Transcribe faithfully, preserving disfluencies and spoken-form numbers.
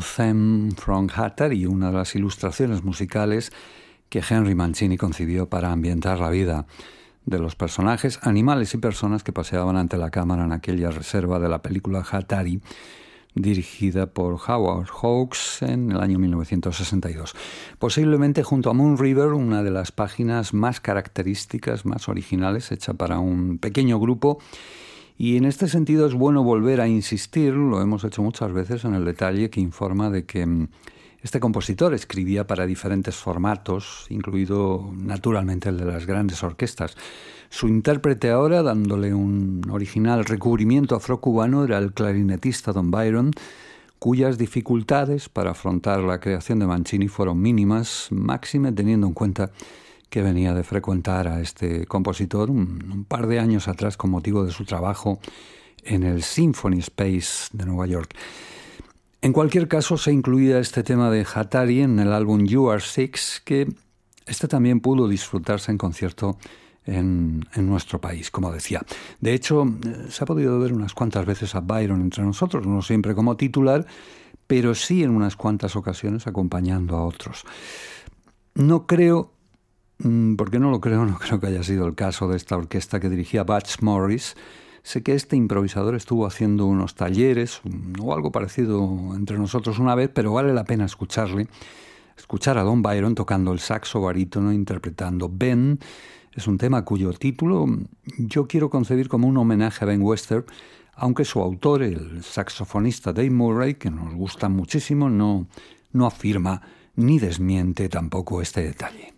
Theme from Hattari, una de las ilustraciones musicales que Henry Mancini concibió para ambientar la vida de los personajes, animales y personas que paseaban ante la cámara en aquella reserva de la película Hattari, dirigida por Howard Hawks en el año mil novecientos sesenta y dos. Posiblemente junto a Moon River, una de las páginas más características, más originales, hecha para un pequeño grupo. Y en este sentido es bueno volver a insistir, lo hemos hecho muchas veces, en el detalle que informa de que este compositor escribía para diferentes formatos, incluido naturalmente el de las grandes orquestas. Su intérprete ahora, dándole un original recubrimiento afrocubano, era el clarinetista Don Byron, cuyas dificultades para afrontar la creación de Mancini fueron mínimas, máxime teniendo en cuenta que venía de frecuentar a este compositor un, un par de años atrás con motivo de su trabajo en el Symphony Space de Nueva York. En cualquier caso, se incluía este tema de Hattari en el álbum You Are Six, que este también pudo disfrutarse en concierto en, en nuestro país, como decía. De hecho, se ha podido ver unas cuantas veces a Byron entre nosotros, no siempre como titular, pero sí en unas cuantas ocasiones acompañando a otros. No creo... Porque no lo creo, no creo que haya sido el caso de esta orquesta que dirigía Butch Morris. Sé que este improvisador estuvo haciendo unos talleres o algo parecido entre nosotros una vez, pero vale la pena escucharle, escuchar a Don Byron tocando el saxo barítono, interpretando Ben. Es un tema cuyo título yo quiero concebir como un homenaje a Ben Webster, aunque su autor, el saxofonista Dave Murray, que nos gusta muchísimo, no, no afirma ni desmiente tampoco este detalle.